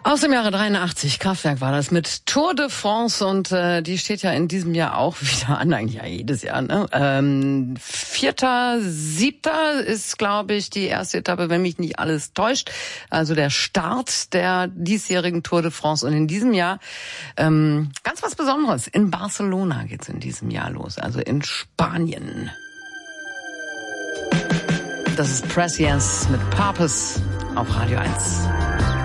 Aus dem Jahre 83, Kraftwerk war das, mit Tour de France, und die steht ja in diesem Jahr auch wieder an, eigentlich ja jedes Jahr, ne? 4.7. ist, glaube ich, die erste Etappe, wenn mich nicht alles täuscht, also der Start der diesjährigen Tour de France. Und in diesem Jahr ganz was Besonderes, in Barcelona geht's in diesem Jahr los, also in Spanien. Das ist Prescience mit Purpose auf Radio 1.